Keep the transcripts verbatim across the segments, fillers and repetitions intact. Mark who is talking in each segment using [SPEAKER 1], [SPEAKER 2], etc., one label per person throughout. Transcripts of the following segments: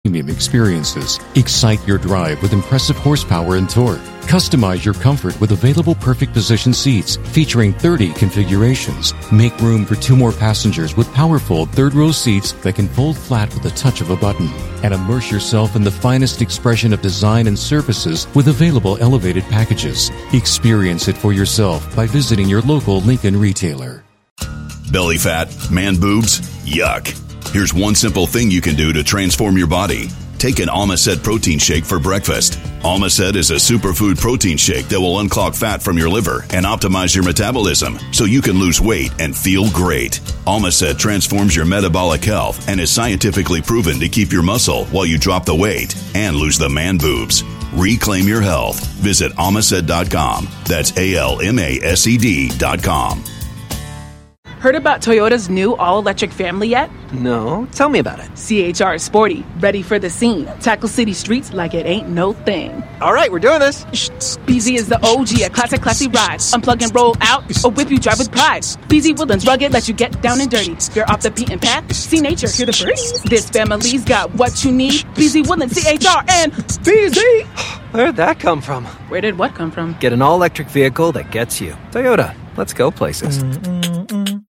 [SPEAKER 1] premium experiences. Excite your drive with impressive horsepower and torque. Customize your comfort with available perfect position seats featuring thirty configurations. Make room for two more passengers with powerful third-row seats that can fold flat with the touch of a button. And immerse yourself in the finest expression of design and services with available elevated packages. Experience it for yourself by visiting your local Lincoln retailer.
[SPEAKER 2] Belly fat, man boobs, yuck. Here's one simple thing you can do to transform your body. Take an Almacet protein shake for breakfast. Almacet is a superfood protein shake that will unclog fat from your liver and optimize your metabolism so you can lose weight and feel great. Almacet transforms your metabolic health and is scientifically proven to keep your muscle while you drop the weight and lose the man boobs. Reclaim your health. Visit almacet dot com. That's A L M A S E D dot com.
[SPEAKER 3] Heard about Toyota's new all-electric family yet?
[SPEAKER 4] No, tell me about it.
[SPEAKER 3] C H R is sporty, ready for the scene. Tackle city streets like it ain't no thing.
[SPEAKER 4] All right, we're doing this.
[SPEAKER 3] Shh, B Z is the O G, a classic, classy ride. Unplug and roll out, or whip you drive with pride. B Z Woodlands rugged, let you get down and dirty. You're off the beaten path, see nature, hear the birds. This family's got what you need. B Z Woodlands, C H R, and B Z.
[SPEAKER 4] Where'd that come from?
[SPEAKER 3] Where did what come from?
[SPEAKER 4] Get an all-electric vehicle that gets you. Toyota, let's go places.
[SPEAKER 5] Mm-mm-mm.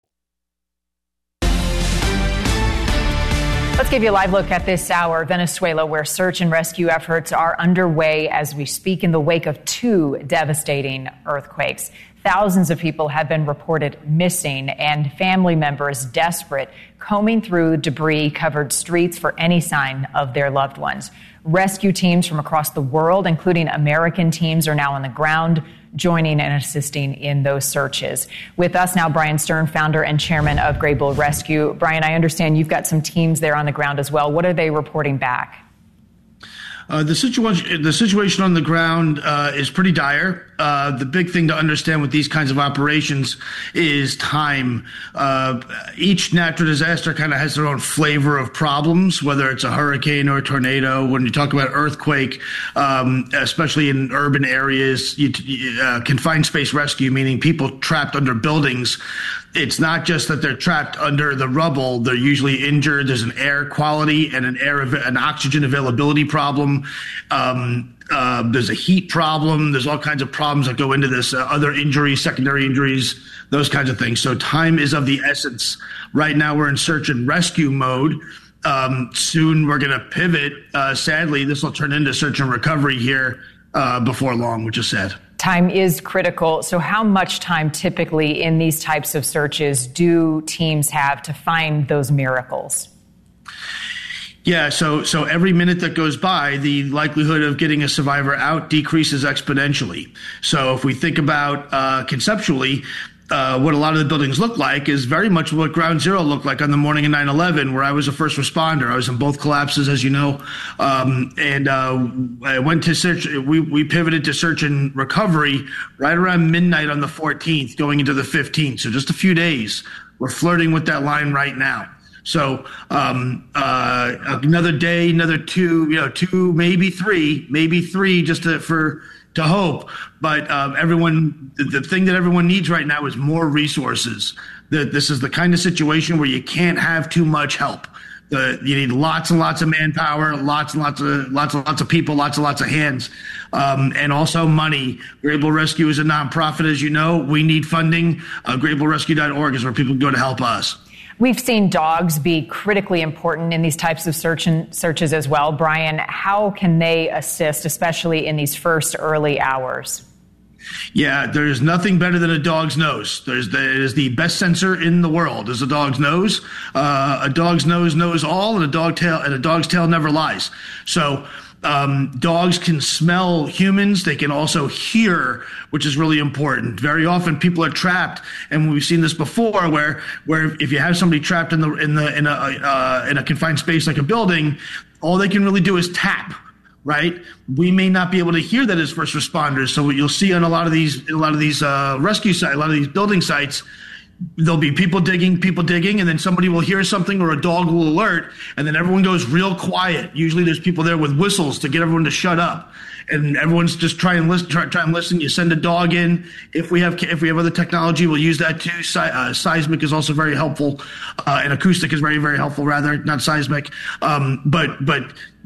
[SPEAKER 5] Let's give you a live look at this hour. Venezuela, where search and rescue efforts are underway as we speak in the wake of two devastating earthquakes. Thousands of people have been reported missing, and family members desperate, combing through debris-covered streets for any sign of their loved ones. Rescue teams from across the world, including American teams, are now on the ground, joining and assisting in those searches. With us now, Brian Stern, founder and chairman of Graybull Rescue. Brian, I understand you've got some teams there on the ground as well. What are they reporting back?
[SPEAKER 6] Uh, the situation, the situation on the ground uh, is pretty dire. Uh, the big thing to understand with these kinds of operations is time. Uh, each natural disaster kind of has their own flavor of problems, whether it's a hurricane or a tornado. When you talk about earthquake, um, especially in urban areas, you, uh, confined space rescue, meaning people trapped under buildings. It's not just that they're trapped under the rubble. They're usually injured. There's an air quality and an air, an oxygen availability problem. Um, uh, there's a heat problem. There's all kinds of problems that go into this, uh, other injuries, secondary injuries, those kinds of things. So time is of the essence. Right now we're in search and rescue mode. Um, soon we're going to pivot. Uh, sadly, this will turn into search and recovery here uh, before long, which is sad.
[SPEAKER 5] Time is critical. So how much time typically in these types of searches do teams have to find those miracles?
[SPEAKER 6] Yeah, so so every minute that goes by, the likelihood of getting a survivor out decreases exponentially. So if we think about uh, conceptually, Uh, what a lot of the buildings look like is very much what Ground Zero looked like on the morning of nine eleven, where I was a first responder. I was in both collapses, as you know, um, and uh, I went to search. We, we pivoted to search and recovery right around midnight on the fourteenth, going into the fifteenth. So just a few days. We're flirting with that line right now. So um, uh, another day, another two, you know, two, maybe three, maybe three, just to, for. to hope. But um, everyone, the, the thing that everyone needs right now is more resources. The, this is the kind of situation where you can't have too much help. The, you need lots and lots of manpower, lots and lots of lots and lots of people, lots and lots of hands, um, and also money. Graybull Rescue is a nonprofit, as you know. We need funding. Uh, Graybull Rescue dot org is where people go to help us.
[SPEAKER 5] We've seen dogs be critically important in these types of search and searches as well. Brian, how can they assist, especially in these first early hours?
[SPEAKER 6] Yeah, there's nothing better than a dog's nose. There's the, it is the best sensor in the world is a dog's nose. Uh, a dog's nose knows all, and a dog tail and a dog's tail never lies. So um, dogs can smell humans. They can also hear, which is really important. Very often people are trapped, and we've seen this before, where where if you have somebody trapped in the in the in a uh, in a confined space like a building, all they can really do is tap. Right, we may not be able to hear that as first responders. So what you'll see on a lot of these, a lot of these uh, rescue sites, a lot of these building sites, there'll be people digging, people digging, and then somebody will hear something or a dog will alert, and then everyone goes real quiet. Usually, there's people there with whistles to get everyone to shut up, and everyone's just try and listen. Try, try and listen. You send a dog in. If we have, if we have other technology, we'll use that too. Se- uh, seismic is also very helpful, uh, and acoustic is very, very helpful. Rather, not seismic, um, but but.